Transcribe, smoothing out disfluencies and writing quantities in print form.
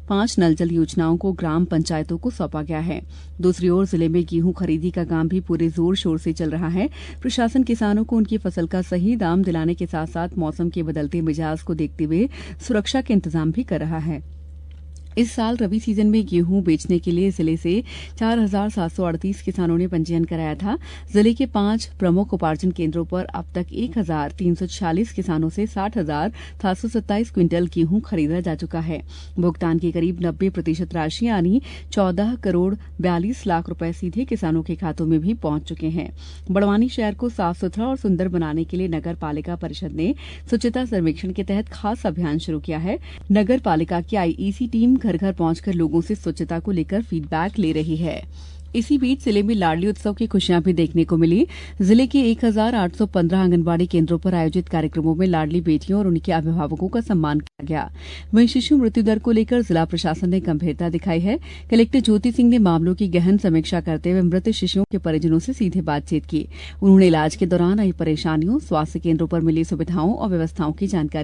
5 नल जल योजनाओं को ग्राम पंचायतों को सौंपा गया है। दूसरी ओर जिले में गेहूं खरीदी का काम भी पूरे जोर शोर से चल रहा है। प्रशासन किसानों को उनकी फसल का सही दाम दिलाने के साथ साथ मौसम के बदलते मिजाज को देखते हुए सुरक्षा के इंतजाम भी कर रहा है। इस साल रबी सीजन में गेहूं बेचने के लिए जिले से 4,738 किसानों ने पंजीयन कराया था। जिले के 5 प्रमुख उपार्जन केंद्रों पर अब तक 1,346 किसानों से 60,727 क्विंटल गेहूं खरीदा जा चुका है। भुगतान की करीब 90% राशि यानी 14 करोड़ 42 लाख रुपए सीधे किसानों के खातों में भी पहुंच चुके हैं। बड़वानी शहर को साफ सुथरा और सुंदर बनाने के लिए नगर पालिका परिषद ने स्वच्छता सर्वेक्षण के तहत खास अभियान शुरू किया है। नगर पालिका की आईईसी टीम घर घर पहुंचकर लोगों से स्वच्छता को लेकर फीडबैक ले रही है। इसी बीच जिले में लाडली उत्सव की खुशियां भी देखने को मिली। जिले के 1,815 आंगनबाड़ी केंद्रों पर आयोजित कार्यक्रमों में लाडली बेटियों और उनके अभिभावकों का सम्मान किया गया। वहीं शिशु मृत्यु दर को लेकर जिला प्रशासन ने गंभीरता दिखाई है। कलेक्टर ज्योति सिंह ने मामलों की गहन समीक्षा करते हुए मृत शिशुओं के परिजनों से सीधे बातचीत की। उन्होंने इलाज के दौरान आई परेशानियों, स्वास्थ्य केंद्रों पर मिली सुविधाओं और व्यवस्थाओं की जानकारी